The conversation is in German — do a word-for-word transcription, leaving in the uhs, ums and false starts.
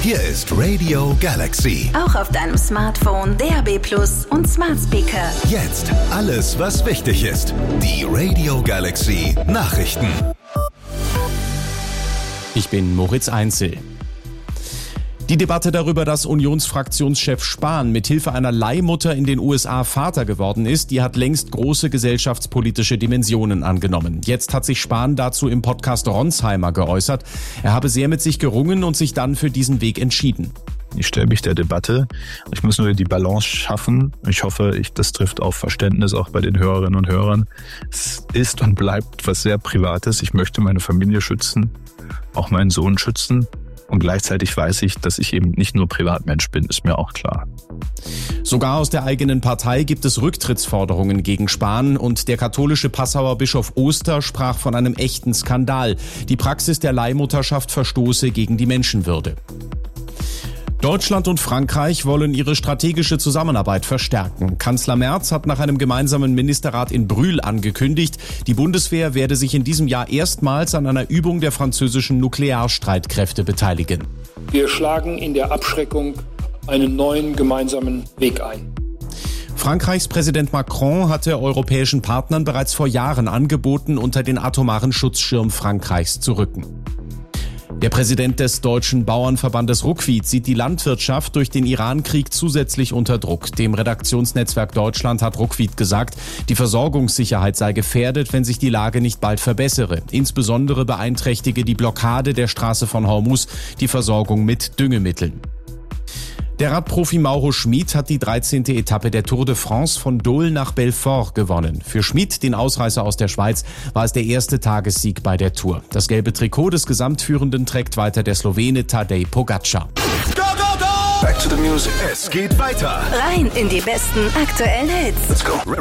Hier ist Radio Galaxy. Auch auf deinem Smartphone, D A B Plus und Smart Speaker. Jetzt alles, was wichtig ist. Die Radio Galaxy Nachrichten. Ich bin Moritz Einzel. Die Debatte darüber, dass Unionsfraktionschef Spahn mit Hilfe einer Leihmutter in den U S A Vater geworden ist, die hat längst große gesellschaftspolitische Dimensionen angenommen. Jetzt hat sich Spahn dazu im Podcast Ronsheimer geäußert. Er habe sehr mit sich gerungen und sich dann für diesen Weg entschieden. Ich stelle mich der Debatte. Ich muss nur die Balance schaffen. Ich hoffe, ich, das trifft auf Verständnis auch bei den Hörerinnen und Hörern. Es ist und bleibt was sehr Privates. Ich möchte meine Familie schützen, auch meinen Sohn schützen. Und gleichzeitig weiß ich, dass ich eben nicht nur Privatmensch bin, ist mir auch klar. Sogar aus der eigenen Partei gibt es Rücktrittsforderungen gegen Spahn und der katholische Passauer Bischof Oster sprach von einem echten Skandal. Die Praxis der Leihmutterschaft verstoße gegen die Menschenwürde. Deutschland und Frankreich wollen ihre strategische Zusammenarbeit verstärken. Kanzler Merz hat nach einem gemeinsamen Ministerrat in Brühl angekündigt, die Bundeswehr werde sich in diesem Jahr erstmals an einer Übung der französischen Nuklearstreitkräfte beteiligen. Wir schlagen in der Abschreckung einen neuen gemeinsamen Weg ein. Frankreichs Präsident Macron hatte europäischen Partnern bereits vor Jahren angeboten, unter den atomaren Schutzschirm Frankreichs zu rücken. Der Präsident des deutschen Bauernverbandes Ruckwied sieht die Landwirtschaft durch den Iran-Krieg zusätzlich unter Druck. Dem Redaktionsnetzwerk Deutschland hat Ruckwied gesagt, die Versorgungssicherheit sei gefährdet, wenn sich die Lage nicht bald verbessere. Insbesondere beeinträchtige die Blockade der Straße von Hormuz die Versorgung mit Düngemitteln. Der Radprofi Mauro Schmid hat die dreizehnte Etappe der Tour de France von Dole nach Belfort gewonnen. Für Schmid, den Ausreißer aus der Schweiz, war es der erste Tagessieg bei der Tour. Das gelbe Trikot des Gesamtführenden trägt weiter der Slowene Tadej Pogačar. Go, go, go! Back to the music. Es geht weiter. Rein in die besten aktuellen Hits. Let's go.